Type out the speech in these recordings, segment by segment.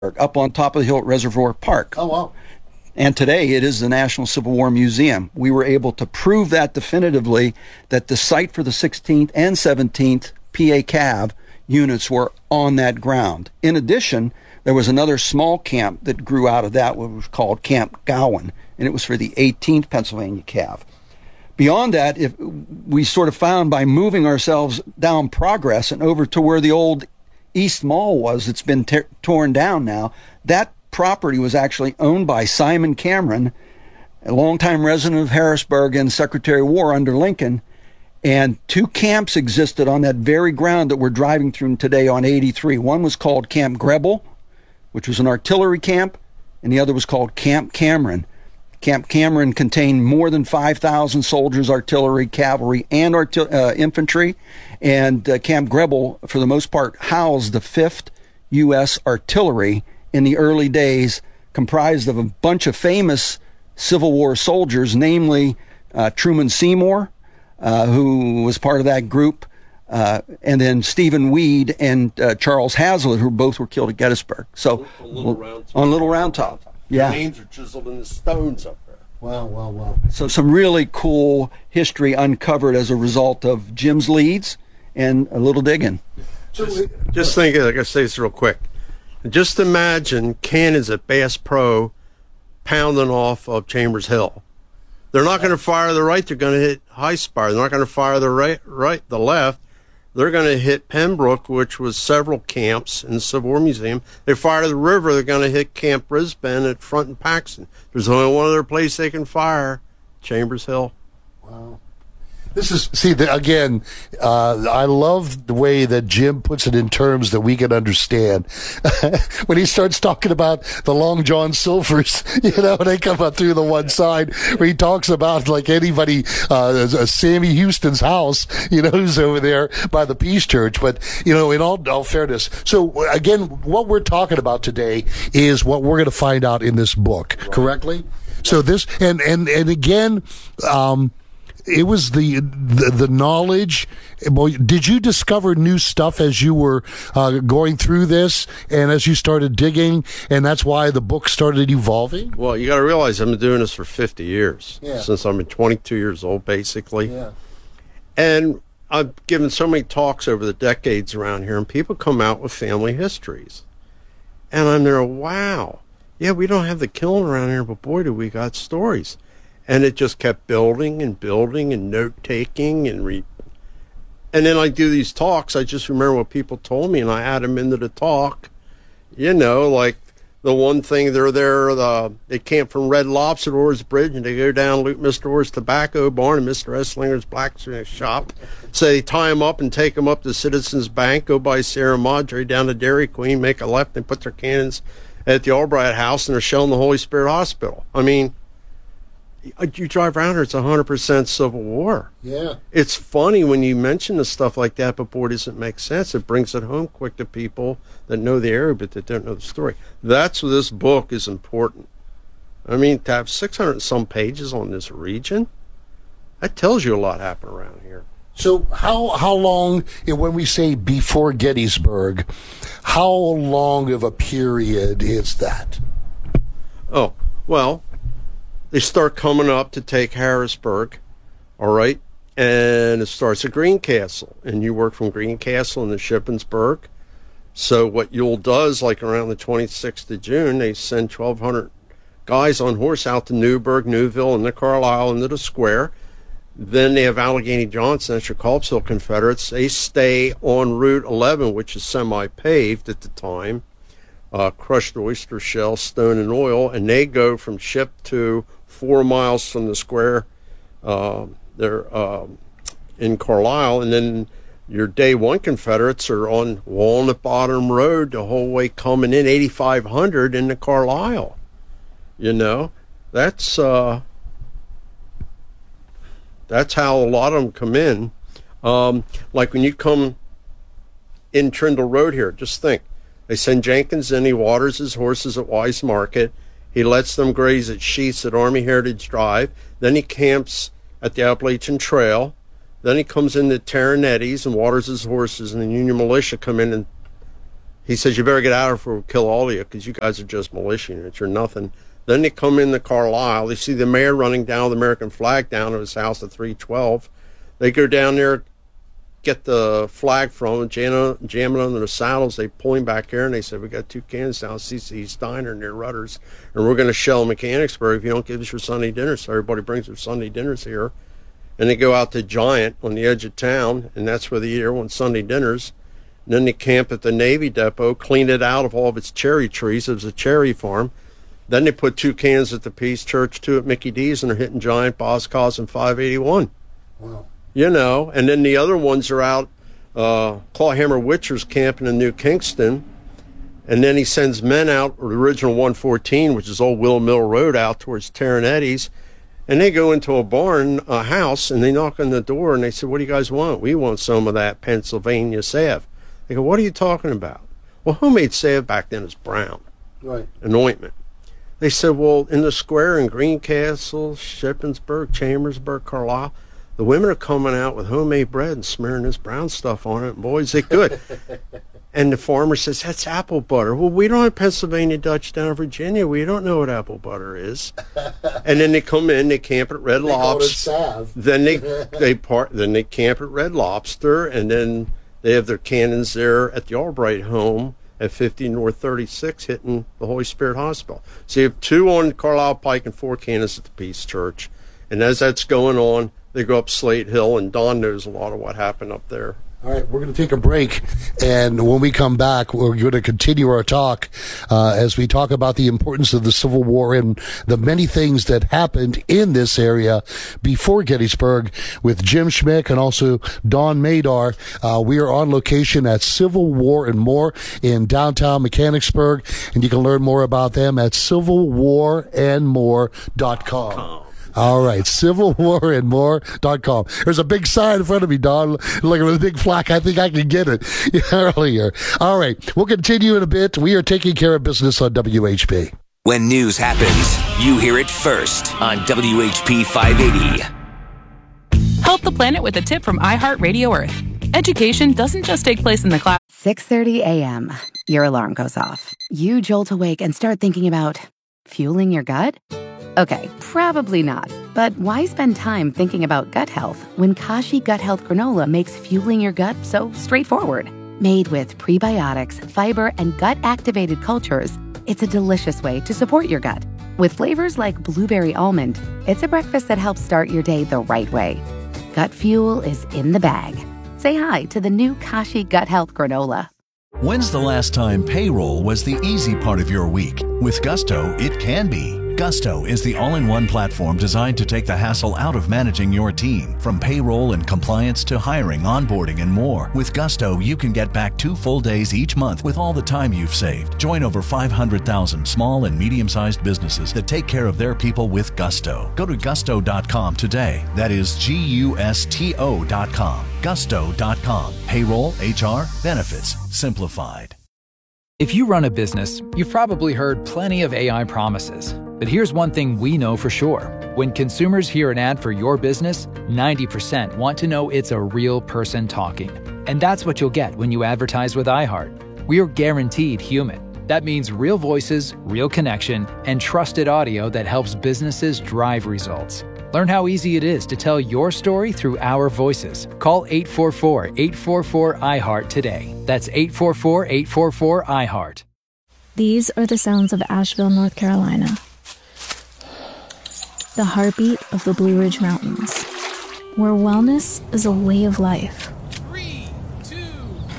up on top of the hill at Reservoir Park. Oh, wow. And today it is the National Civil War Museum. We were able to prove that definitively, that the site for the 16th and 17th PA Cav units were on that ground. In addition, there was another small camp that grew out of that, what was called Camp Gowan, and it was for the 18th Pennsylvania Cav. Beyond that, if we sort of found by moving ourselves down Progress and over to where the old East Mall was, it's been torn down now, that property was actually owned by Simon Cameron, a longtime resident of Harrisburg and Secretary of War under Lincoln, and two camps existed on that very ground that we're driving through today on 83. One was called Camp Grebel, which was an artillery camp, and the other was called Camp Cameron. Camp Cameron contained more than 5,000 soldiers, artillery, cavalry, and infantry. And Camp Grebel, for the most part, housed the 5th U.S. Artillery in the early days, comprised of a bunch of famous Civil War soldiers, namely Truman Seymour, who was part of that group, and then Stephen Weed and Charles Hazlitt, who both were killed at Gettysburg. So on Little Round Top. Yeah. The names are chiseled in the stones up there. Wow. So some really cool history uncovered as a result of Jim's leads and a little digging. Just think, like I say this real quick. Just imagine cannons at Bass Pro pounding off of Chambers Hill. They're not going to fire the right, they're going to hit High Spire. They're not going to fire the the left. They're going to hit Pembroke, which was several camps in the Civil War Museum. They fire the river, they're going to hit Camp Brisbane at Front and Paxton. There's only one other place they can fire, Chambers Hill. Wow. This is, again, I love the way that Jim puts it in terms that we can understand. When he starts talking about the Long John Silvers, when they come up through the one side, where he talks about like anybody, Sammy Houston's house, who's over there by the Peace Church. But, in all fairness. So, again, what we're talking about today is what we're going to find out in this book, correctly? So this, and again, it was the knowledge. Did you discover new stuff as you were going through this and as you started digging, and that's why the book started evolving? Well, you got to realize I've been doing this for 50 years, since I'm 22 years old, basically. Yeah. And I've given so many talks over the decades around here, and people come out with family histories. And I'm there, wow, yeah, we don't have the killing around here, but boy, do we got stories. And it just kept building and building and note-taking and then I do these talks. I just remember what people told me, and I add them into the talk. Like the one thing, they camp from Red Lobster Orr's Bridge, and they go down, loot Mr. Orr's tobacco barn and Mr. Esslinger's blacksmith shop. So they tie them up and take them up to Citizens Bank, go by Sierra Madre, down to Dairy Queen, make a left, and put their cannons at the Albright House, and they're shelling the Holy Spirit Hospital. I mean, you drive around here, it's 100% Civil War. Yeah. It's funny when you mention the stuff like that, but boy, doesn't make sense. It brings it home quick to people that know the area, but that don't know the story. That's why this book is important. I mean, to have 600 and some pages on this region, that tells you a lot happened around here. So how long, when we say before Gettysburg, how long of a period is that? Oh, well, they start coming up to take Harrisburg, all right? And it starts at Greencastle, and you work from Greencastle into Shippensburg. So what Ewell does, like around the 26th of June, they send 1,200 guys on horse out to Newburgh, Newville, and the Carlisle into the square. Then they have Allegheny Johnson, that's your Culpsville Confederates. They stay on Route 11, which is semi-paved at the time, crushed oyster shell, stone, and oil, and they go from Ship to 4 miles from the square. They're in Carlisle, and then your day one Confederates are on Walnut Bottom Road the whole way coming in 8,500 into Carlisle. That's how a lot of them come in. Like when you come in Trindle Road here, just think, they send Jenkins in, he waters his horses at Wise Market, he lets them graze at Sheets at Army Heritage Drive, then he camps at the Appalachian Trail, then he comes into Terranetti's and waters his horses, and the Union Militia come in and He says, you better get out of here or we'll kill all of you because you guys are just militia units. You're nothing. Then they come into Carlisle. They see the mayor running down with the American flag down to his house at 312. They go down there, get the flag from him, jam it under the saddles. They pull him back here, and they said, we got 2 cannons down CC's Diner near Rudders, and we're going to shell Mechanicsburg if you don't give us your Sunday dinner. So everybody brings their Sunday dinners here. And they go out to Giant on the edge of town, and that's where they eat everyone's Sunday dinners. And then they camp at the Navy Depot, clean it out of all of its cherry trees. It was a cherry farm. Then they put 2 cans at the Peace Church, 2 at Mickey D's, and they're hitting Giant, Boscos, and 581. Wow. You know, and then the other ones are out. Clawhammer Witcher's camping in New Kingston, and then he sends men out, the original 114, which is old Will Mill Road, out towards Terranetti's, and they go into a house, and they knock on the door, and they say, what do you guys want? We want some of that Pennsylvania salve. They go, what are you talking about? Well, homemade salve back then is brown. Right. An ointment. They said, well, in the square in Greencastle, Shippensburg, Chambersburg, Carlisle, the women are coming out with homemade bread and smearing this brown stuff on it. And boy, is it good. And the farmer says, that's apple butter. Well, we don't have Pennsylvania Dutch down in Virginia. We don't know what apple butter is. And then they come in, they camp at Red Lobster. Then they camp at Red Lobster, and then they have their cannons there at the Albright home at 50 North 36, hitting the Holy Spirit Hospital. So you have 2 on Carlisle Pike and 4 cannons at the Peace Church. And as that's going on, they go up Slate Hill, and Don knows a lot of what happened up there. All right, we're going to take a break, and when we come back, we're going to continue our talk as we talk about the importance of the Civil War and the many things that happened in this area before Gettysburg with Jim Schmick and also Don Madar. We are on location at Civil War and More in downtown Mechanicsburg, and you can learn more about them at civilwarandmore.com. All right, civilwarandmore.com. There's a big sign in front of me, Don, like with a big flag. I think I can get it earlier. All right, we'll continue in a bit. We are taking care of business on WHP. When news happens, you hear it first on WHP 580. Help the planet with a tip from iHeartRadio Earth. Education doesn't just take place in the class. 6:30 a.m. Your alarm goes off. You jolt awake and start thinking about fueling your gut? Okay, probably not. But why spend time thinking about gut health when Kashi Gut Health Granola makes fueling your gut so straightforward? Made with prebiotics, fiber, and gut-activated cultures, it's a delicious way to support your gut. With flavors like blueberry almond, it's a breakfast that helps start your day the right way. Gut fuel is in the bag. Say hi to the new Kashi Gut Health Granola. When's the last time payroll was the easy part of your week? With Gusto, it can be. Gusto is the all-in-one platform designed to take the hassle out of managing your team. From payroll and compliance to hiring, onboarding, and more. With Gusto, you can get back 2 full days each month with all the time you've saved. Join over 500,000 small and medium-sized businesses that take care of their people with Gusto. Go to gusto.com today. That is Gusto.com. Gusto.com. Payroll, HR, benefits, simplified. If you run a business, you've probably heard plenty of AI promises. But here's one thing we know for sure. When consumers hear an ad for your business, 90% want to know it's a real person talking. And that's what you'll get when you advertise with iHeart. We're guaranteed human. That means real voices, real connection, and trusted audio that helps businesses drive results. Learn how easy it is to tell your story through our voices. Call 844-844-iHeart today. That's 844-844-iHeart. These are the sounds of Asheville, North Carolina. The heartbeat of the Blue Ridge Mountains, where wellness is a way of life. 3, 2, 1.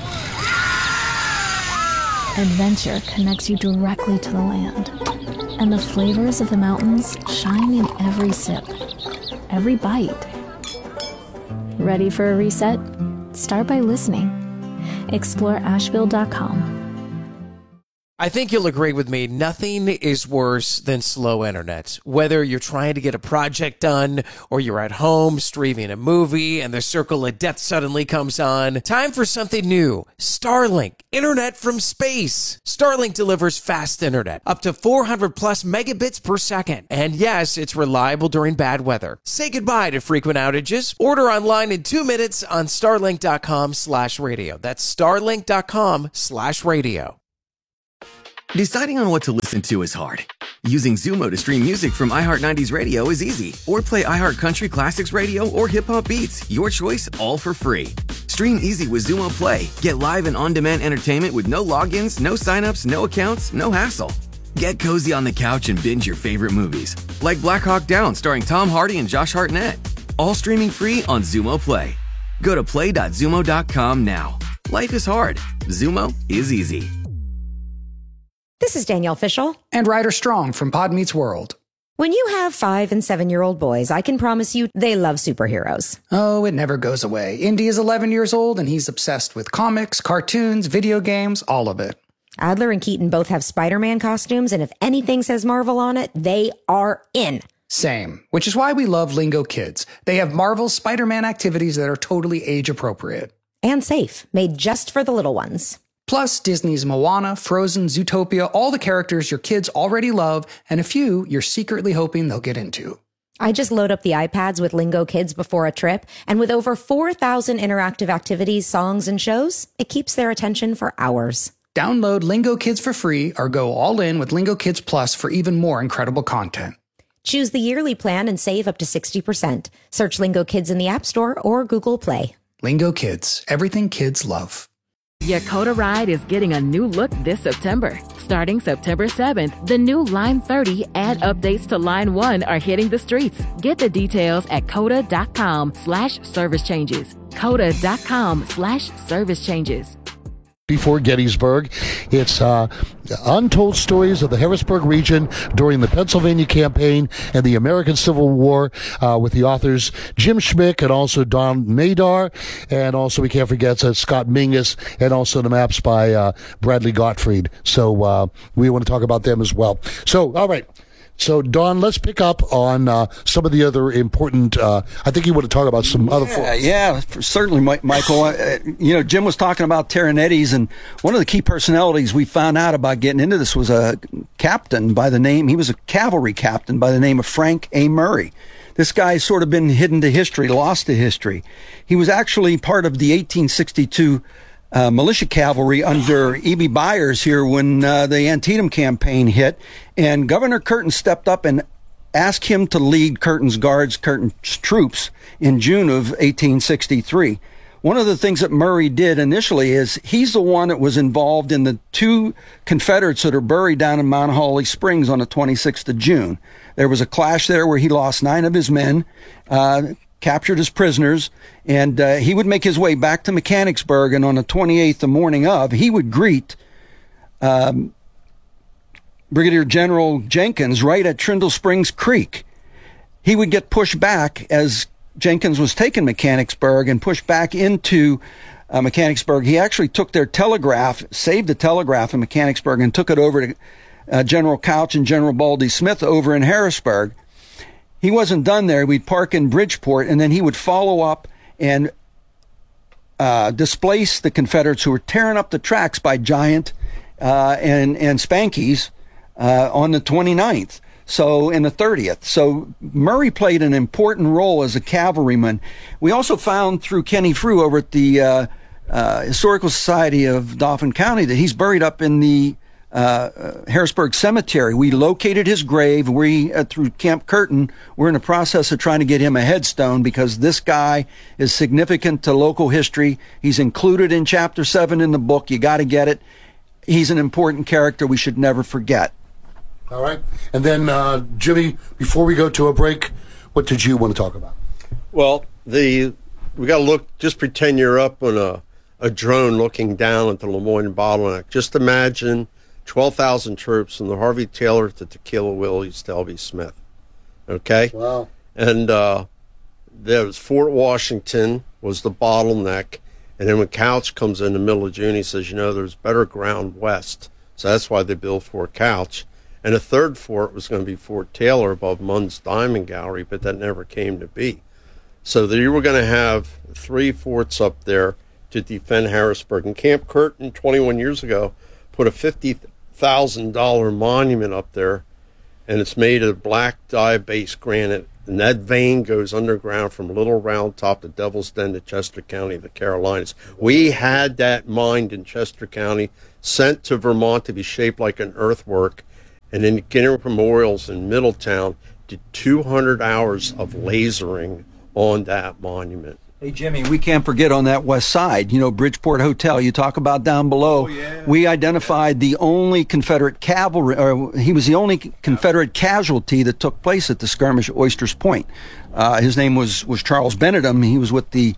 Adventure connects you directly to the land, and the flavors of the mountains shine in every sip, every bite. Ready for a reset? Start by listening. Explore Asheville.com. I think you'll agree with me, nothing is worse than slow internet. Whether you're trying to get a project done or you're at home streaming a movie and the circle of death suddenly comes on, time for something new. Starlink, internet from space. Starlink delivers fast internet, up to 400 plus megabits per second. And yes, it's reliable during bad weather. Say goodbye to frequent outages. Order online in 2 minutes on starlink.com/radio. That's starlink.com/radio. Deciding on what to listen to is hard. Using Zumo to stream music from iHeart 90s Radio is easy. Or play iHeart Country Classics Radio or Hip Hop Beats. Your choice, all for free. Stream easy with Zumo Play. Get live and on-demand entertainment with no logins, no signups, no accounts, no hassle. Get cozy on the couch and binge your favorite movies. Like Black Hawk Down starring Tom Hardy and Josh Hartnett. All streaming free on Zumo Play. Go to play.zumo.com now. Life is hard. Zumo is easy. This is Danielle Fishel. And Ryder Strong from Pod Meets World. When you have 5- and 7-year-old boys, I can promise you they love superheroes. Oh, it never goes away. Indy is 11 years old and he's obsessed with comics, cartoons, video games, all of it. Adler and Keaton both have Spider-Man costumes, and if anything says Marvel on it, they are in. Same, which is why we love Lingo Kids. They have Marvel's Spider-Man activities that are totally age appropriate. And safe, made just for the little ones. Plus, Disney's Moana, Frozen, Zootopia, all the characters your kids already love, and a few you're secretly hoping they'll get into. I just load up the iPads with Lingo Kids before a trip, and with over 4,000 interactive activities, songs, and shows, it keeps their attention for hours. Download Lingo Kids for free or go all in with Lingo Kids Plus for even more incredible content. Choose the yearly plan and save up to 60%. Search Lingo Kids in the App Store or Google Play. Lingo Kids, everything kids love. Yakota Ride is getting a new look this September. Starting September 7th, the new Line 30 and updates to Line 1 are hitting the streets. Get the details at coda.com/service changes. coda.com/service changes. Before Gettysburg, it's untold stories of the Harrisburg region during the Pennsylvania campaign and the American Civil War with the authors Jim Schmick and also Don Madar, and also we can't forget Scott Mingus, and also the maps by Bradley Gottfried. So we want to talk about them as well. So, all right. So, Don, let's pick up on some of the other important, I think you want to talk about some other folks. Yeah, certainly, Michael. Jim was talking about Terranetti's, and one of the key personalities we found out about getting into this was a captain by the name, he was a cavalry captain by the name of Frank A. Murray. This guy's sort of been hidden to history, lost to history. He was actually part of the 1862 militia cavalry under E.B. Byers here when the Antietam campaign hit, and Governor Curtin stepped up and asked him to lead Curtin's guards, Curtin's troops, in June of 1863. One of the things that Murray did initially is he's the one that was involved in the 2 Confederates that are buried down in Mount Holly Springs on the 26th of June. There was a clash there where he lost 9 of his men, captured as prisoners, and he would make his way back to Mechanicsburg, and on the 28th, the morning of, he would greet Brigadier General Jenkins right at Trindle Springs Creek. He would get pushed back as Jenkins was taking Mechanicsburg and pushed back into Mechanicsburg. He actually took their telegraph, saved the telegraph in Mechanicsburg, and took it over to General Couch and General Baldy Smith over in Harrisburg. He wasn't done there. We'd park in Bridgeport, and then he would follow up and displace the Confederates who were tearing up the tracks by Giant and Spanky's on the 29th. So, in the 30th. So, Murray played an important role as a cavalryman. We also found through Kenny Frew over at the Historical Society of Dauphin County that he's buried up in the Harrisburg Cemetery. We located his grave. We, through Camp Curtin, we're in the process of trying to get him a headstone because this guy is significant to local history. He's included in Chapter 7 in the book. You got to get it. He's an important character we should never forget. All right. And then, Jimmy, before we go to a break, what did you want to talk about? Well, we got to look, just pretend you're up on a drone looking down at the Lemoyne bottleneck. Just imagine 12,000 troops from the Harvey Taylor to Tequila Willie's to L.B. Smith. Okay? Wow. And there was Fort Washington was the bottleneck. And then when Couch comes in the middle of June, he says, there's better ground west. So that's why they built Fort Couch. And a third fort was going to be Fort Taylor above Munn's Diamond Gallery, but that never came to be. So you were going to have 3 forts up there to defend Harrisburg. And Camp Curtin, 21 years ago, put a $50,000 monument up there, and it's made of black dye-based granite. And that vein goes underground from Little Round Top to Devil's Den to Chester County, the Carolinas. We had that mined in Chester County sent to Vermont to be shaped like an earthwork, and Indian Memorials in Middletown did 200 hours of lasering on that monument. Hey, Jimmy, we can't forget on that west side, Bridgeport Hotel, you talk about down below. Oh, yeah. We identified the only Confederate cavalry, or he was the only Confederate casualty that took place at the skirmish at Oysters Point. His name was Charles Benedum. He was with the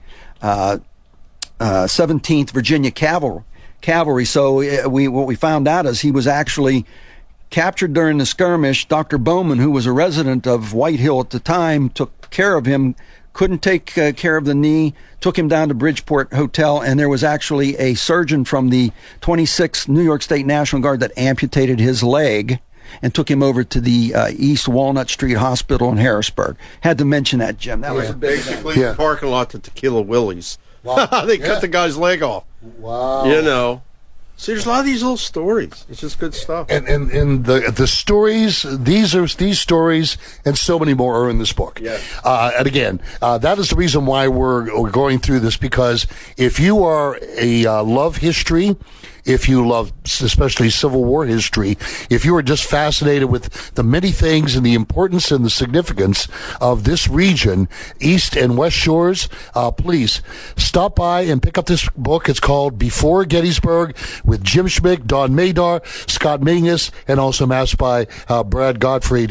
17th Virginia Cavalry. So what we found out is he was actually captured during the skirmish. Dr. Bowman, who was a resident of White Hill at the time, took care of him, couldn't take care of the knee, took him down to Bridgeport Hotel, and there was actually a surgeon from the 26th New York State National Guard that amputated his leg and took him over to the East Walnut Street Hospital in Harrisburg. Had to mention that, Jim. That was a big basically the parking lot to Tequila Willie's. Wow. They cut the guy's leg off. Wow. See, there's a lot of these little stories. It's just good stuff. And the stories, these stories, and so many more are in this book. Yes. And again, that is the reason why we're going through this, because if you are love history, if you love especially Civil War history, if you are just fascinated with the many things and the importance and the significance of this region, East and West Shores, please stop by and pick up this book. It's called Before Gettysburg, with Jim Schmick, Don Madar, Scott Mingus, and also mapped by Brad Gottfried.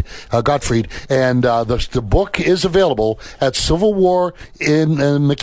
And the book is available at Civil War and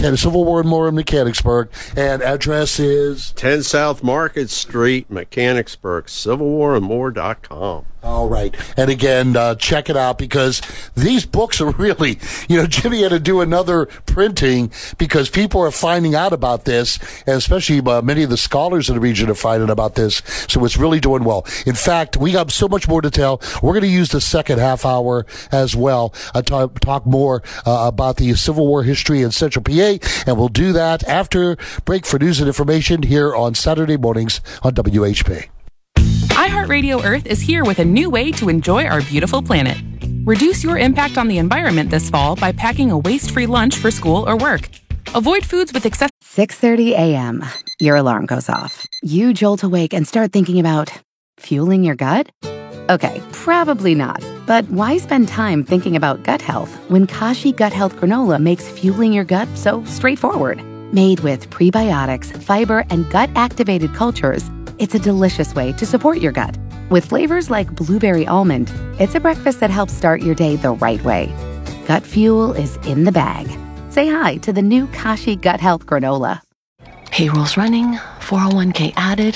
More in Mechanicsburg, and address is 10 South Market Street, Mechanicsburg, CivilWarandMore.com. All right. And again, check it out, because these books are really, Jimmy had to do another printing because people are finding out about this, and especially many of the scholars in the region are finding about this. So it's really doing well. In fact, we have so much more to tell. We're going to use the second half hour as well, talk more about the Civil War history in Central PA, and we'll do that after break for news and information here on Saturday mornings on WHP. iHeartRadio Earth is here with a new way to enjoy our beautiful planet. Reduce your impact on the environment this fall by packing a waste-free lunch for school or work. Avoid foods with excessive... 6:30 a.m. Your alarm goes off. You jolt awake and start thinking about fueling your gut? Okay, probably not. But why spend time thinking about gut health when Kashi Gut Health Granola makes fueling your gut so straightforward? Made with prebiotics, fiber, and gut-activated cultures, it's a delicious way to support your gut. With flavors like blueberry almond, it's a breakfast that helps start your day the right way. Gut fuel is in the bag. Say hi to the new Kashi Gut Health Granola. Payroll's running, 401k added.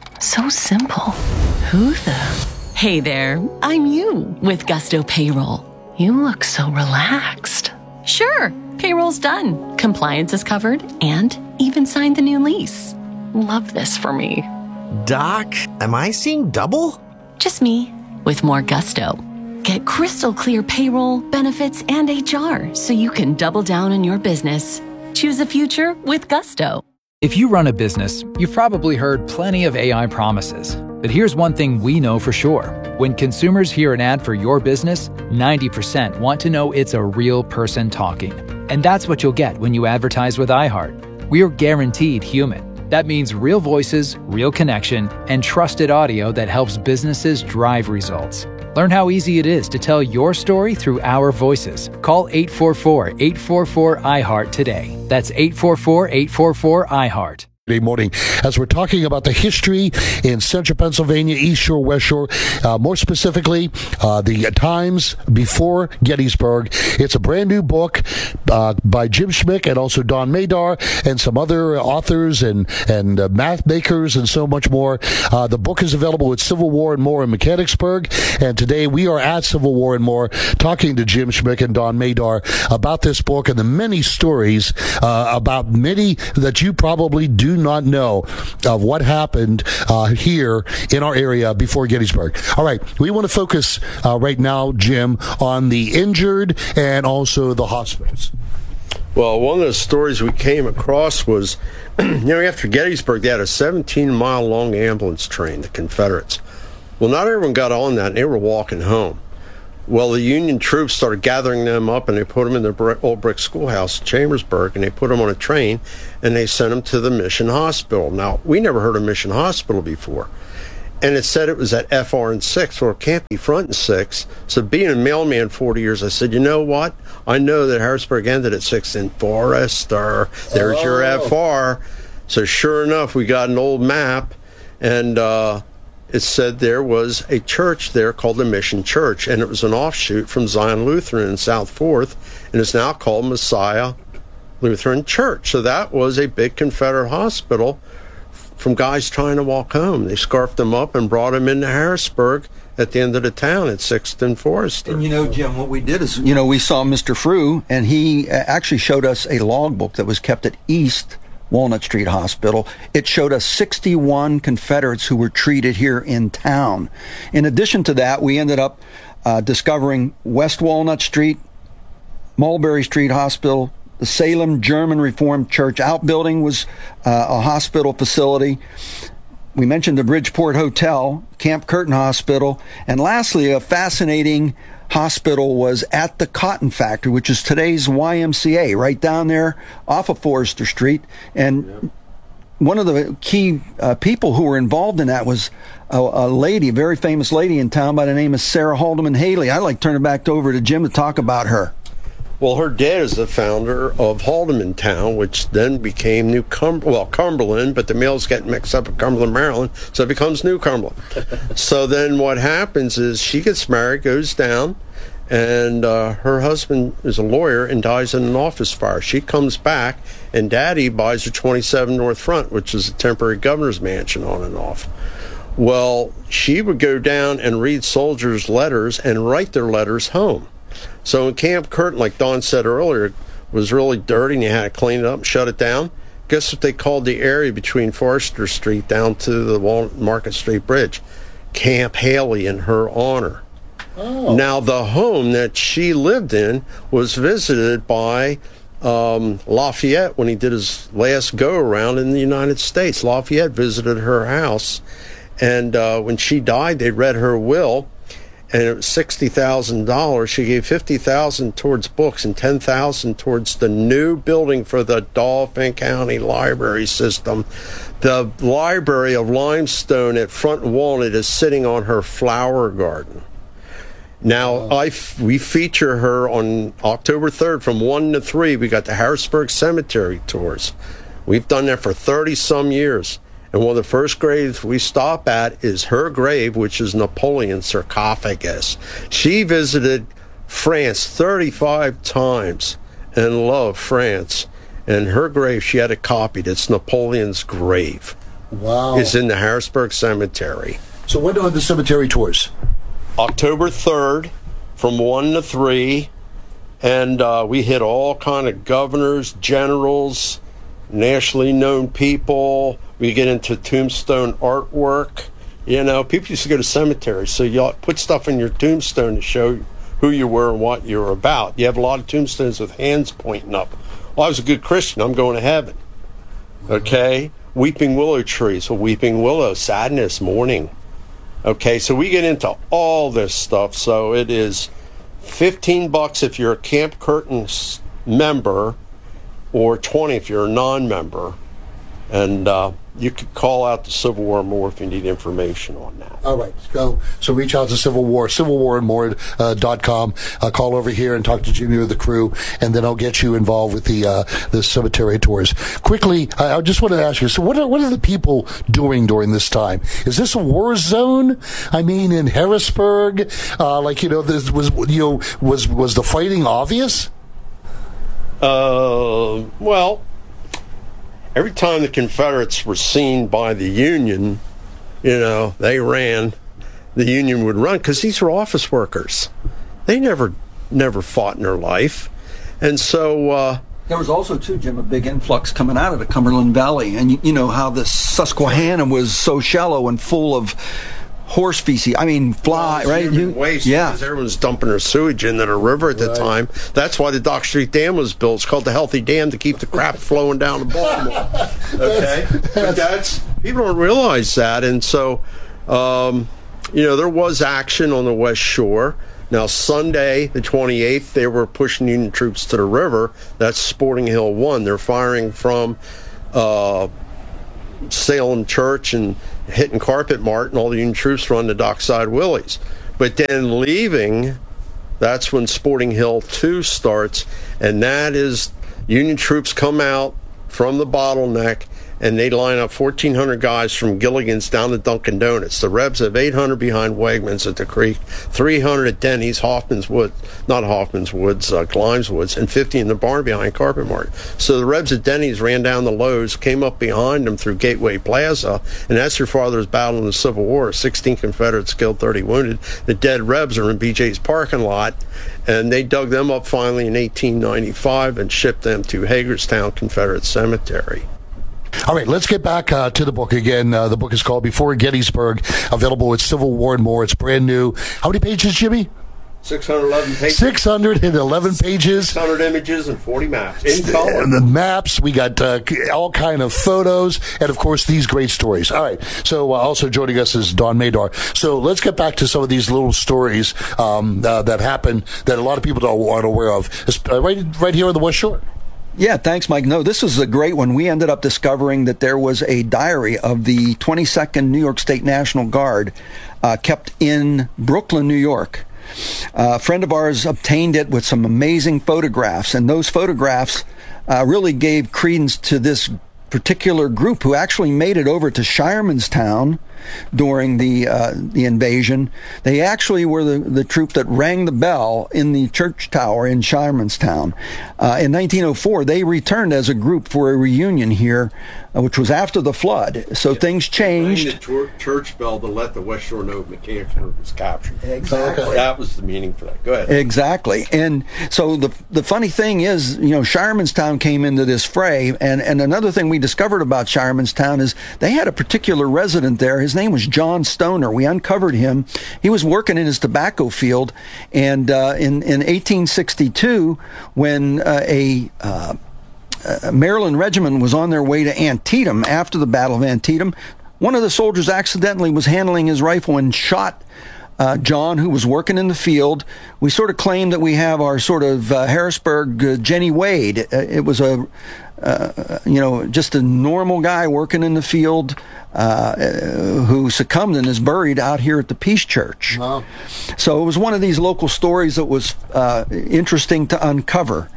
So simple. Who the... Hey there, I'm you with Gusto Payroll. You look so relaxed. Sure, payroll's done. Compliance is covered and even signed the new lease. Love this for me. Doc, am I seeing double? Just me, with more gusto. Get crystal clear payroll, benefits, and HR so you can double down on your business. Choose a future with Gusto. If you run a business, you've probably heard plenty of AI promises. But here's one thing we know for sure. When consumers hear an ad for your business, 90% want to know it's a real person talking. And that's what you'll get when you advertise with iHeart. We are guaranteed human. That means real voices, real connection, and trusted audio that helps businesses drive results. Learn how easy it is to tell your story through our voices. Call 844-844-iHeart today. That's 844-844-iHeart. Morning, as we're talking about the history in Central Pennsylvania, East Shore, West Shore, more specifically, the times before Gettysburg. It's a brand new book by Jim Schmick and also Don Madar and some other authors and math makers and so much more. The book is available at Civil War and More in Mechanicsburg, and today we are at Civil War and More talking to Jim Schmick and Don Madar about this book and the many stories about many that you probably do not know of what happened here in our area before Gettysburg. All right, we want to focus right now, Jim, on the injured and also the hospitals. Well, one of the stories we came across was, after Gettysburg, they had a 17-mile-long ambulance train, the Confederates. Well, not everyone got on that, and they were walking home. Well, the Union troops started gathering them up, and they put them in the old brick schoolhouse in Chambersburg, and they put them on a train, and they sent them to the Mission Hospital. Now, we never heard of Mission Hospital before. And it said it was at FR and 6. Well, it can't be front and 6. So being a mailman 40 years, I said, you know what? I know that Harrisburg ended at 6th and Forester. There's your FR. So sure enough, we got an old map, and it said there was a church there called the Mission Church, and it was an offshoot from Zion Lutheran in South 4th, and it's now called Messiah Lutheran Church. So that was a big Confederate hospital from guys trying to walk home. They scarfed them up and brought them into Harrisburg at the end of the town at 6th and Forester. And Jim, what we did is, we saw Mr. Frew, and he actually showed us a logbook that was kept at East Walnut Street Hospital. It showed us 61 Confederates who were treated here in town. In addition to that, we ended up discovering West Walnut Street, Mulberry Street Hospital, the Salem German Reformed Church outbuilding was a hospital facility. We mentioned the Bridgeport Hotel, Camp Curtin Hospital, and lastly, a fascinating hospital was at the Cotton Factory, which is today's YMCA, right down there off of Forester Street. And one of the key people who were involved in that was a lady, a very famous lady in town by the name of Sarah Haldeman Haley. I'd like to turn it back over to Jim to talk about her. Well, her dad is the founder of Haldeman Town, which then became Cumberland, but the mails get mixed up with Cumberland, Maryland, so it becomes New Cumberland. So then what happens is she gets married, goes down, and her husband is a lawyer and dies in an office fire. She comes back, and Daddy buys her 27 North Front, which is a temporary governor's mansion on and off. Well, she would go down and read soldiers' letters and write their letters home. So in Camp Curtin, like Don said earlier, was really dirty and you had to clean it up and shut it down. Guess what they called the area between Forester Street down to the Market Street Bridge? Camp Haley, in her honor. Oh. Now, the home that she lived in was visited by Lafayette when he did his last go-around in the United States. Lafayette visited her house, and when she died, they read her will, and it was $60,000. She gave $50,000 towards books and $10,000 towards the new building for the Dauphin County Library System. The Library of Limestone at Front Walnut is sitting on her flower garden. Now, we feature her on October 3rd from 1 to 3. We got the Harrisburg Cemetery tours. We've done that for 30-some years. And one of the first graves we stop at is her grave, which is Napoleon's sarcophagus. She visited France 35 times and loved France. And her grave, she had it copied. It's Napoleon's grave. Wow. It's in the Harrisburg Cemetery. So when are the cemetery tours? October 3rd from 1 to 3. And we hit all kind of governors, generals, nationally known people. We get into tombstone artwork. People used to go to cemeteries, so you put stuff in your tombstone to show who you were and what you were about. You have a lot of tombstones with hands pointing up. Well, I was a good Christian. I'm going to heaven. Okay? Weeping willow trees. Well, weeping willow, sadness, mourning. Okay, so we get into all this stuff. So it is $15 if you're a Camp Curtin member, or $20 if you're a non-member. And you could call out the Civil War and More if you need information on that. All right. So reach out to Civil War, civilwarandmore.com. Call over here and talk to Jimmy or the crew, and then I'll get you involved with the cemetery tours. Quickly, I just wanted to ask you, so what are the people doing during this time? Is this a war zone? I mean, in Harrisburg, this was the fighting obvious? Well, every time the Confederates were seen by the Union, they ran. The Union would run because these were office workers. They never fought in their life. And so there was also, too, Jim, a big influx coming out of the Cumberland Valley. And you know how the Susquehanna was so shallow and full of horse feces. I mean, right? Waste, because everyone's dumping their sewage into the river at the time. That's why the Dock Street Dam was built. It's called the Healthy Dam to keep the crap flowing down to Baltimore. Okay? But people don't realize that. And so, there was action on the West Shore. Now, Sunday, the 28th, they were pushing Union troops to the river. That's Sporting Hill 1. They're firing from Salem Church and hitting Carpet Mart, and all the Union troops run to Dockside Willie's. But then leaving, that's when Sporting Hill 2 starts, and that is Union troops come out from the bottleneck, and they line up 1,400 guys from Gilligan's down to Dunkin' Donuts. The Rebs have 800 behind Wegmans at the Creek, 300 at Denny's, Glimes Woods, and 50 in the barn behind Carpet Mart. So the Rebs at Denny's ran down the Lowe's, came up behind them through Gateway Plaza, and that's your father's battle in the Civil War. 16 Confederates killed, 30 wounded. The dead Rebs are in BJ's parking lot, and they dug them up finally in 1895 and shipped them to Hagerstown Confederate Cemetery. All right, let's get back to the book again. The book is called Before Gettysburg, available at Civil War and More. It's brand new. How many pages, Jimmy? 611 pages. 611 pages. 600 images and 40 maps in color. And the maps, we got all kind of photos, and of course these great stories. All right, so also joining us is Don Madar. So let's get back to some of these little stories that happen that a lot of people aren't aware of. Right here on the West Shore. Yeah, thanks, Mike. No, this was a great one. We ended up discovering that there was a diary of the 22nd New York State National Guard kept in Brooklyn, New York. A friend of ours obtained it with some amazing photographs, and those photographs really gave credence to this particular group who actually made it over to Shiremanstown during the invasion. They actually were the troop that rang the bell in the church tower in Shiremanstown. In 1904, they returned as a group for a reunion here, which was after the flood. So things changed. Rang the church bell to let the West Shore know Mechanicsburg was captured. Exactly. That was the meaning for that. Go ahead. Exactly. And so the funny thing is, Shiremanstown came into this fray, and another thing we discovered about Shiremanstown is they had a particular resident there. His name was John Stoner. We uncovered him. He was working in his tobacco field, and in 1862, when a Maryland regiment was on their way to Antietam after the Battle of Antietam, one of the soldiers accidentally was handling his rifle and shot John, who was working in the field. We sort of claim that we have our sort of Harrisburg Jenny Wade. It was just a normal guy working in the field who succumbed and is buried out here at the Peace Church. Wow. So it was one of these local stories that was interesting to uncover.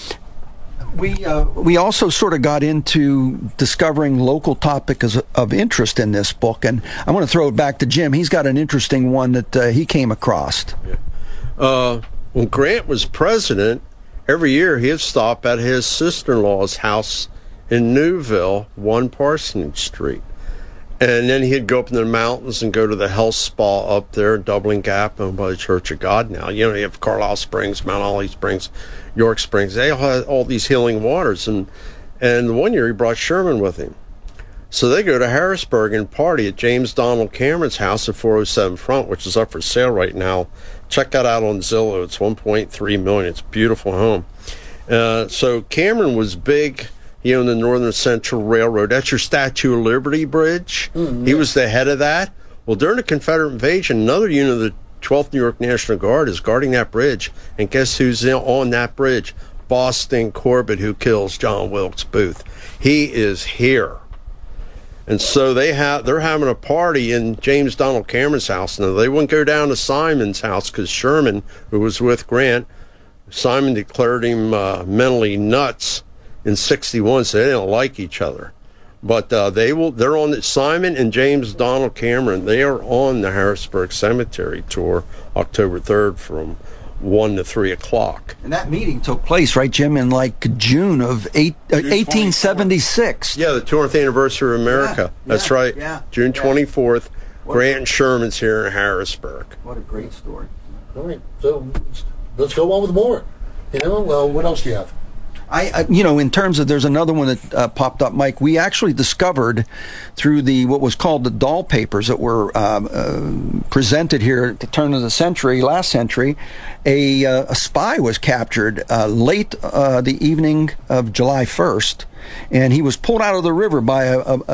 We also sort of got into discovering local topics of interest in this book, and I want to throw it back to Jim. He's got an interesting one that he came across. Yeah. When Grant was president, every year he'd stop at his sister-in-law's house in Newville, 1 Parsonage Street. And then he'd go up in the mountains and go to the health spa up there, Dublin Gap, owned by the Church of God now. You have Carlisle Springs, Mount Holly Springs, York Springs. They all had all these healing waters. And one year he brought Sherman with him. So they go to Harrisburg and party at James Donald Cameron's house at 407 Front, which is up for sale right now. Check that out on Zillow. It's $1.3 million. It's a beautiful home. So Cameron was big. He owned the Northern Central Railroad. That's your Statue of Liberty Bridge. Mm-hmm. He was the head of that. Well, during the Confederate invasion, another unit of the 12th New York National Guard is guarding that bridge. And guess who's on that bridge? Boston Corbett, who kills John Wilkes Booth. He is here. And so they're having a party in James Donald Cameron's house. Now, they wouldn't go down to Simon's house because Sherman, who was with Grant, Simon declared him mentally nuts in 61, so they didn't like each other. But they're on Simon and James Donald Cameron. They are on the Harrisburg Cemetery tour October 3rd from 1 to 3 o'clock. And that meeting took place, right, Jim, in like June of 1876. Yeah, the 200th anniversary of America. That's right. Yeah. June 24th. Grant and Sherman's here in Harrisburg. What a great story. All right, so let's go on with more. Well, what else do you have? In terms of, there's another one that popped up, Mike. We actually discovered through what was called the Dahl papers that were presented here at the turn of the last century, a spy was captured late the evening of July 1st and he was pulled out of the river by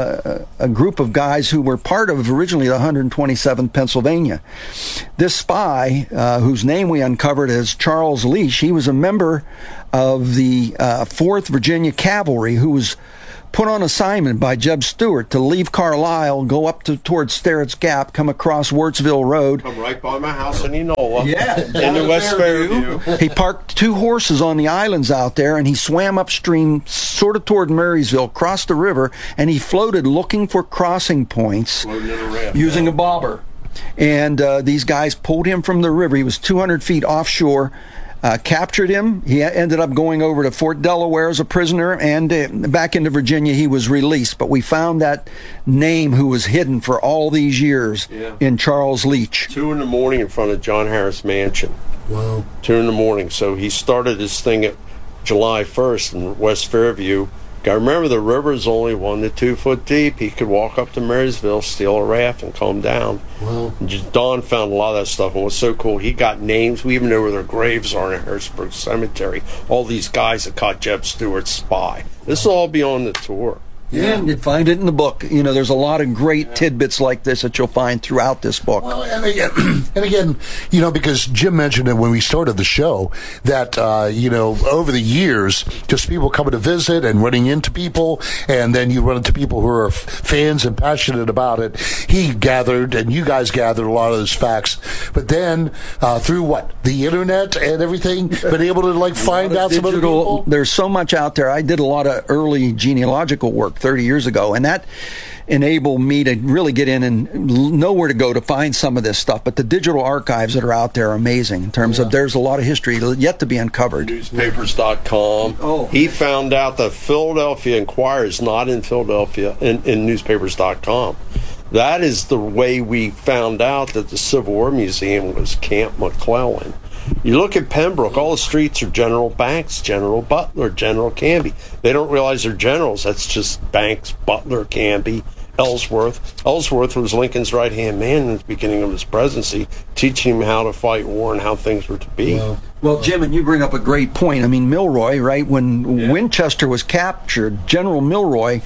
a group of guys who were part of originally the 127th Pennsylvania. This spy, whose name we uncovered as Charles Leach, he was a member of the 4th Virginia Cavalry who was put on assignment by Jeb Stuart to leave Carlisle, go up towards Sterrett's Gap, come across Wirtsville Road. Come right by my house in Enola. Yeah. In West Fairview. He parked 2 horses on the islands out there, and he swam upstream sort of toward Marysville, crossed the river, and he floated looking for crossing points using a bobber. And these guys pulled him from the river. He was 200 feet offshore. Captured him. He ended up going over to Fort Delaware as a prisoner, and back into Virginia he was released. But we found that name who was hidden for all these years in Charles Leach. 2 in the morning in front of John Harris Mansion. Wow. 2 in the morning. So he started his thing at July 1st in West Fairview. Got to remember, the river is only 1 to 2 foot deep. He could walk up to Marysville, steal a raft, and come down. Wow. Don found a lot of that stuff, and what's so cool, he got names. We even know where their graves are in Harrisburg Cemetery. All these guys that caught Jeb Stuart's spy. This will all be on the tour. Yeah, and you'd find it in the book. You know, there's a lot of great tidbits like this that you'll find throughout this book. Well, and again, you know, because Jim mentioned it when we started the show, that, you know, over the years, just people coming to visit and running into people, and then you run into people who are fans and passionate about it. He gathered, and you guys gathered a lot of those facts. But then, through what? The internet and everything, been able to, like, find out some other people? There's so much out there. I did a lot of early genealogical work 30 years ago, and that enabled me to really get in and know where to go to find some of this stuff. But the digital archives that are out there are amazing in terms of there's a lot of history yet to be uncovered. Newspapers.com. Oh. He found out that Philadelphia Inquirer is not in Philadelphia in newspapers.com. That is the way we found out that the Civil War Museum was Camp McClellan. You look at Pembroke, all the streets are General Banks, General Butler, General Canby. They don't realize they're generals. That's just Banks, Butler, Canby, Ellsworth. Ellsworth was Lincoln's right-hand man in the beginning of his presidency, teaching him how to fight war and how things were to be. Well, Jim, and you bring up a great point. I mean, Milroy, right, when Winchester was captured, General Milroy,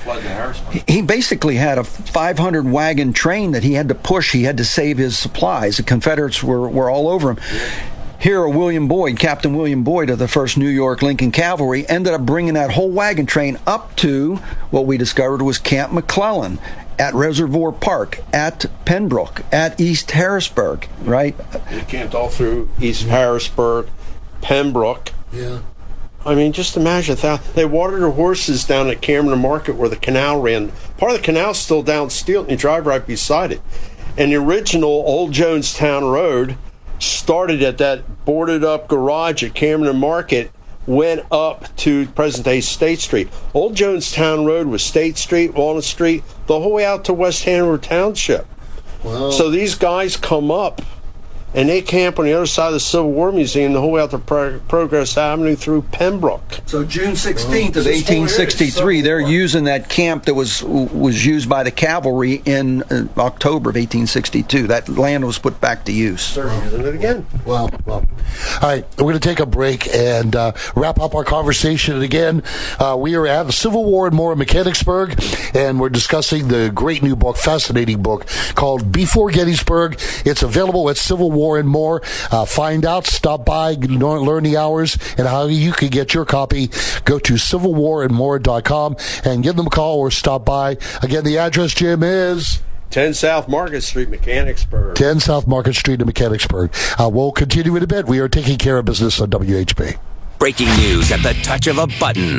he basically had a 500-wagon train that he had to push. He had to save his supplies. The Confederates were all over him. Here, William Boyd, Captain William Boyd of the 1st New York Lincoln Cavalry, ended up bringing that whole wagon train up to what we discovered was Camp McClellan at Reservoir Park, at Pembroke, at East Harrisburg, right? They camped all through East Harrisburg, Pembroke. Yeah. I mean, just imagine that. They watered their horses down at Camden Market where the canal ran. Part of the canal's still down Steel, and you drive right beside it. And the original Old Jonestown Road started at that boarded-up garage at Camden Market, went up to present-day State Street. Old Jonestown Road was State Street, Walnut Street, the whole way out to West Hanover Township. Wow. So these guys come up, and they camp on the other side of the Civil War Museum the whole way out to Progress Avenue through Pembroke. So June 16th of 1863, they're using that camp that was used by the cavalry in October of 1862. That land was put back to use. They're using it again. Well. All right, we're going to take a break and wrap up our conversation. And again, we are at the Civil War and More in Mechanicsburg, and we're discussing the great new book, fascinating book, called Before Gettysburg. It's available at Civil War and More. Find out, stop by, learn the hours, and how you can get your copy. Go to civilwarandmore.com and give them a call or stop by. Again, the address, Jim, is 10 South Market Street, Mechanicsburg. 10 South Market Street in Mechanicsburg. We'll continue in a bit. We are taking care of business on WHP. Breaking news at the touch of a button.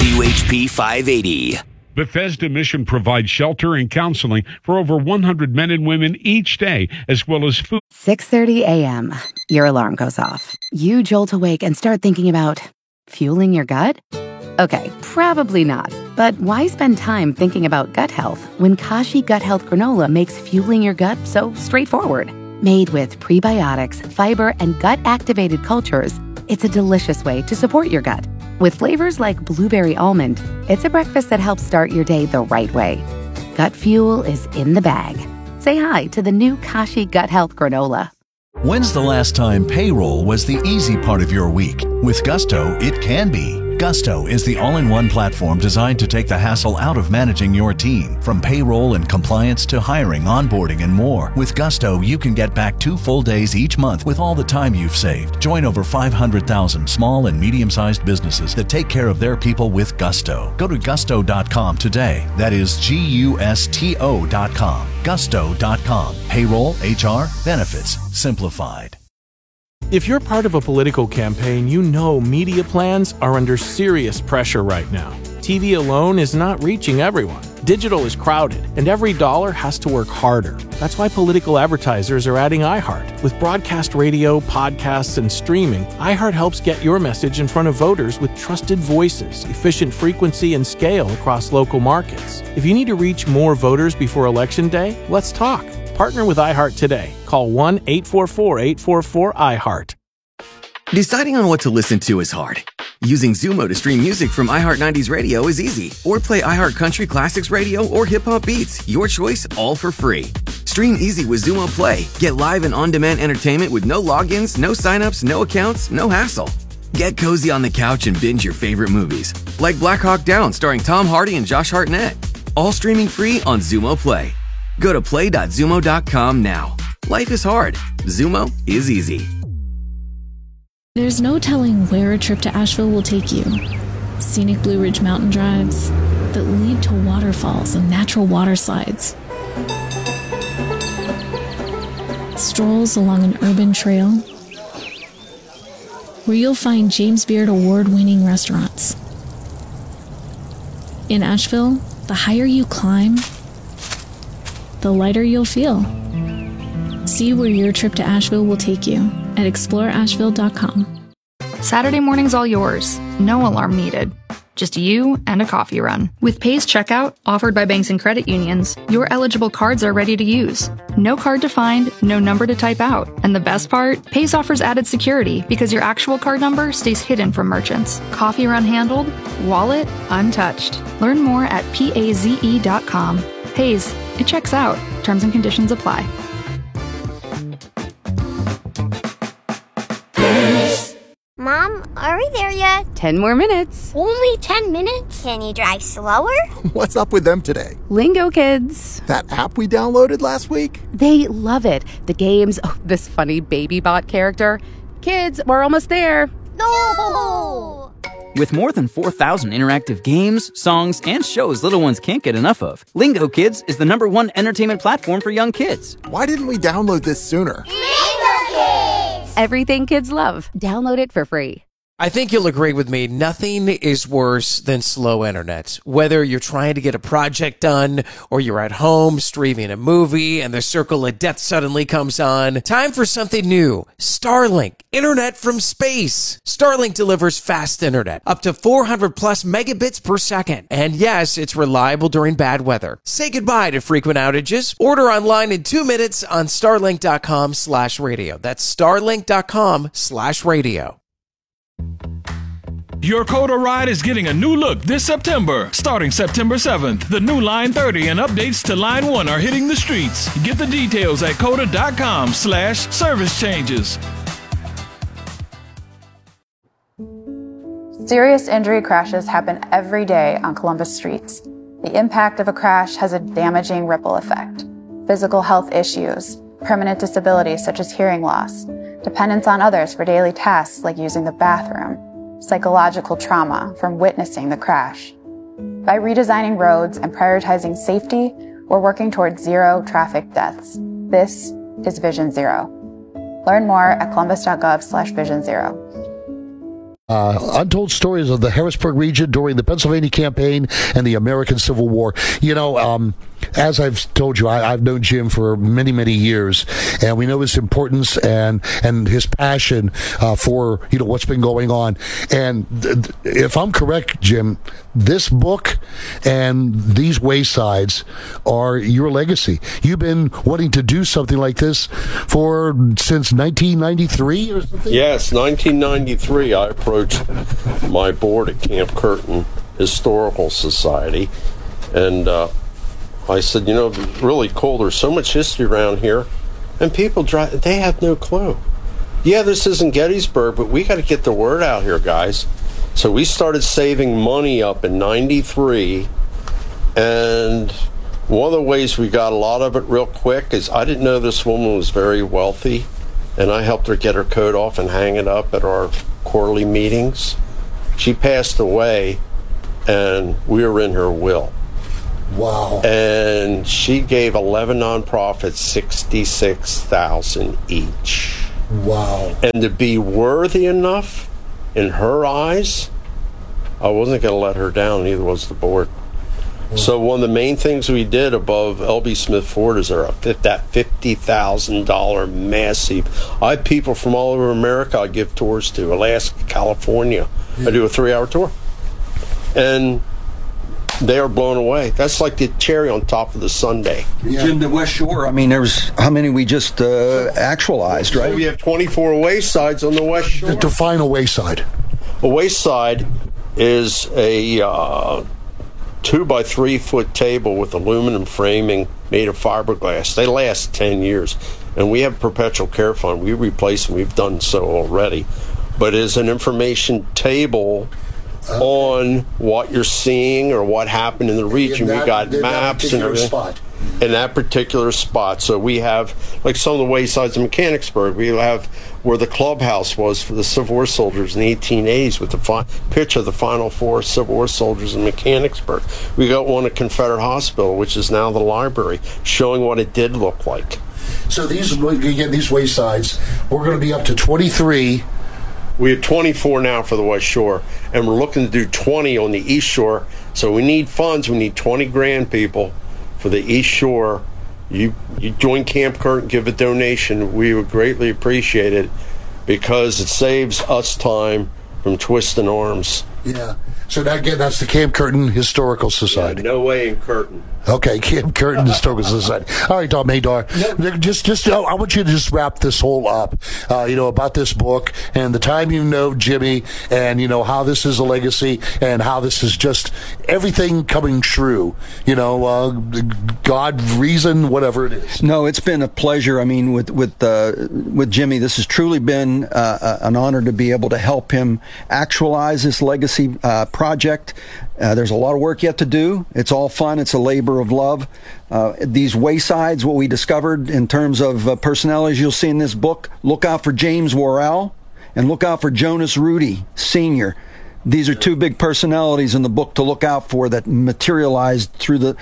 WHP 580. Bethesda Mission provides shelter and counseling for over 100 men and women each day, as well as food. 6:30 a.m. Your alarm goes off. You jolt awake and start thinking about fueling your gut? Okay, probably not. But why spend time thinking about gut health when Kashi Gut Health Granola makes fueling your gut so straightforward? Made with prebiotics, fiber, and gut-activated cultures, it's a delicious way to support your gut. With flavors like blueberry almond, it's a breakfast that helps start your day the right way. Gut fuel is in the bag. Say hi to the new Kashi Gut Health Granola. When's the last time payroll was the easy part of your week? With Gusto, it can be. Gusto is the all-in-one platform designed to take the hassle out of managing your team, from payroll and compliance to hiring, onboarding, and more. With Gusto, you can get back 2 full days each month with all the time you've saved. Join over 500,000 small and medium-sized businesses that take care of their people with Gusto. Go to gusto.com today. That is Gusto.com. Gusto.com. Payroll, HR, benefits, simplified. If you're part of a political campaign, you know media plans are under serious pressure right now. TV alone is not reaching everyone. Digital is crowded, and every dollar has to work harder. That's why political advertisers are adding iHeart. With broadcast radio, podcasts, and streaming, iHeart helps get your message in front of voters with trusted voices, efficient frequency, and scale across local markets. If you need to reach more voters before Election Day, let's talk. Partner with iHeart today. Call 1-844-844-iHeart. Deciding on what to listen to is hard. Using Zumo to stream music from iHeart 90s Radio is easy. Or play iHeart Country Classics Radio or Hip Hop Beats. Your choice, all for free. Stream easy with Zumo Play. Get live and on-demand entertainment with no logins, no signups, no accounts, no hassle. Get cozy on the couch and binge your favorite movies. Like Black Hawk Down starring Tom Hardy and Josh Hartnett. All streaming free on Zumo Play. Go to play.zumo.com now. Life is hard. Zumo is easy. There's no telling where a trip to Asheville will take you. Scenic Blue Ridge mountain drives that lead to waterfalls and natural water slides. Strolls along an urban trail where you'll find James Beard award-winning restaurants. In Asheville, the higher you climb, the lighter you'll feel. See where your trip to Asheville will take you at exploreasheville.com. Saturday morning's all yours. No alarm needed. Just you and a coffee run. With Pays Checkout, offered by banks and credit unions, your eligible cards are ready to use. No card to find, no number to type out. And the best part? Pays offers added security because your actual card number stays hidden from merchants. Coffee run handled, wallet untouched. Learn more at paze.com. Pays, it checks out. Terms and conditions apply. Mom, are we there yet? 10 more minutes. Only 10 minutes? Can you drive slower? What's up with them today? Lingo Kids. That app we downloaded last week? They love it. The games, this funny baby bot character. Kids, we're almost there. No! With more than 4,000 interactive games, songs, and shows little ones can't get enough of, Lingo Kids is the #1 entertainment platform for young kids. Why didn't we download this sooner? Lingo Kids! Everything kids love. Download it for free. I think you'll agree with me. Nothing is worse than slow internet. Whether you're trying to get a project done or you're at home streaming a movie and the circle of death suddenly comes on. Time for something new. Starlink. Internet from space. Starlink delivers fast internet. Up to 400 plus megabits per second. And yes, it's reliable during bad weather. Say goodbye to frequent outages. Order online in 2 minutes on starlink.com/radio. That's starlink.com/radio. Your Coda ride is getting a new look this September. Starting September 7th, the new Line 30 and updates to Line 1 are hitting the streets. Get the details at coda.com/service changes. Serious injury crashes happen every day on Columbus streets. The impact of a crash has a damaging ripple effect. Physical health issues, permanent disabilities such as hearing loss, dependence on others for daily tasks like using the bathroom, psychological trauma from witnessing the crash. By redesigning roads and prioritizing safety, we're working towards zero traffic deaths. This is Vision Zero. Learn more at columbus.gov/Vision Zero. Untold stories of the Harrisburg region during the Pennsylvania campaign and the American Civil War. You know, as I've told you, I've known Jim for many, many years, and we know his importance and his passion for, you know, what's been going on. And if I'm correct, Jim, this book and these waysides are your legacy. You've been wanting to do something like this since 1993 or something? Yes, 1993. I approached my board at Camp Curtin Historical Society, and I said, you know, it's really cool. There's so much history around here, and people they have no clue. Yeah, this isn't Gettysburg, but we got to get the word out here, guys. So we started saving money up in 93, and one of the ways we got a lot of it real quick is I didn't know this woman was very wealthy, and I helped her get her coat off and hang it up at our quarterly meetings. She passed away, and we were in her will. Wow. And she gave 11 nonprofits $66,000 each. Wow. And to be worthy enough in her eyes, I wasn't going to let her down, neither was the board. Wow. So one of the main things we did above L.B. Smith Ford is that $50,000 massive. I have people from all over America I give tours to, Alaska, California. Yeah. I do a 3-hour tour. And they are blown away. That's like the cherry on top of the sundae. Yeah. Jim, the West Shore, I mean, there's how many we just actualized, right? So we have 24 waysides on the West Shore. Define a wayside. A wayside is a 2-by-3 foot table with aluminum framing made of fiberglass. They last 10 years. And we have a perpetual care fund. We replace them. We've done so already. But it is an information table on what you're seeing or what happened in the region. We got maps and everything. Spot. In that particular spot. So we have, like some of the waysides of Mechanicsburg, we have where the clubhouse was for the Civil War soldiers in the 1880s with the picture of the final 4 Civil War soldiers in Mechanicsburg. We got one at Confederate Hospital, which is now the library, showing what it did look like. So these waysides, we're going to be up to 23. We have 24 now for the West Shore, and we're looking to do 20 on the East Shore. So we need funds. We need 20 grand, people, for the East Shore. You join Camp Curtin, give a donation. We would greatly appreciate it because it saves us time from twisting arms. Yeah. So that's the Camp Curtin Historical Society. Yeah, no way in Curtin. Okay, Camp Curtin Historical Society. All right, Don Madar. Just, I want you to just wrap this whole up. About this book and the time you know Jimmy, and how this is a legacy and how this is just everything coming true. God, reason, whatever it is. No, it's been a pleasure. I mean, with Jimmy, this has truly been an honor to be able to help him actualize this legacy project. There's a lot of work yet to do. It's all fun. It's a labor of love. These waysides, what we discovered in terms of personalities you'll see in this book, look out for James Worrell and look out for Jonas Rudy Sr. These are 2 big personalities in the book to look out for that materialized through the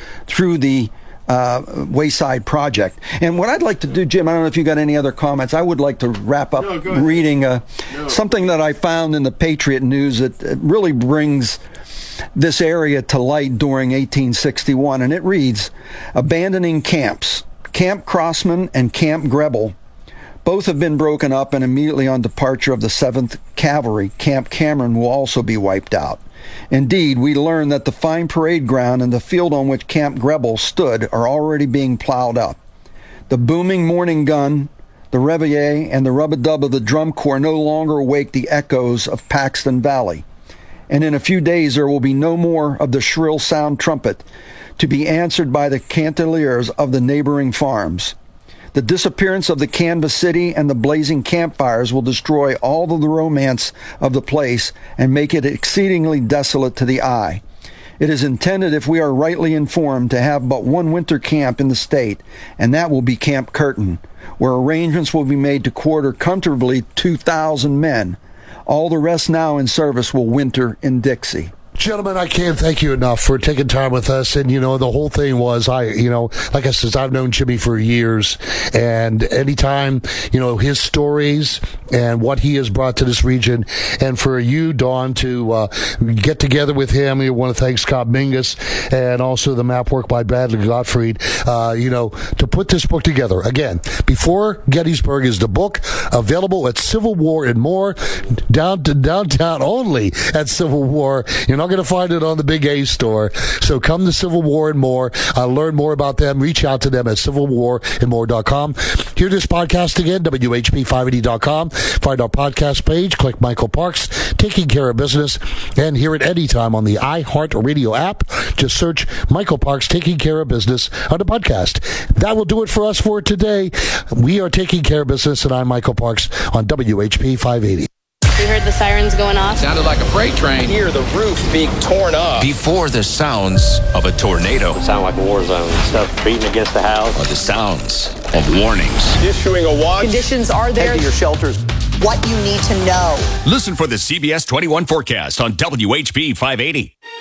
Wayside Project. And what I'd like to do, Jim, I don't know if you got any other comments. I would like to wrap up reading something that I found in the Patriot News that really brings this area to light during 1861. And it reads, abandoning camps, Camp Crossman and Camp Grebel both have been broken up, and immediately on departure of the 7th Cavalry, Camp Cameron will also be wiped out. Indeed, we learn that the fine parade ground and the field on which Camp Grebel stood are already being plowed up. The booming morning gun, the reveille, and the rub-a-dub of the drum corps no longer awake the echoes of Paxton Valley. And in a few days there will be no more of the shrill sound trumpet to be answered by the cantaliers of the neighboring farms. The disappearance of the canvas city and the blazing campfires will destroy all of the romance of the place and make it exceedingly desolate to the eye. It is intended, if we are rightly informed, to have but one winter camp in the state, and that will be Camp Curtin, where arrangements will be made to quarter comfortably 2,000 men. All the rest now in service will winter in Dixie. Gentlemen, I can't thank you enough for taking time with us. And, the whole thing was, like I said, I've known Jimmy for years. And anytime, his stories and what he has brought to this region. And for you, Dawn, to get together with him, we want to thank Scott Mingus and also the map work by Bradley Gottfried, to put this book together. Again, Before Gettysburg is the book, available at Civil War and More, downtown only at Civil War. You're not going to find it on the Big A store. So come to Civil War and More. Learn more about them. Reach out to them at civilwarandmore.com. Hear this podcast again, WHP580.com. Find our podcast page. Click Michael Parks, Taking Care of Business, and hear it anytime on the iHeartRadio app. Just search Michael Parks, Taking Care of Business on the podcast. That will do it for us for today. We are Taking Care of Business, and I'm Michael Parks on WHP 580. We heard the sirens going off. Sounded like a freight train. Hear the roof being torn up. Before the sounds of a tornado. It sounded like a war zone. Stuff beating against the house. Or the sounds of warnings. Issuing a watch. Conditions are there. Head to your shelters. What you need to know. Listen for the CBS 21 forecast on WHP 580.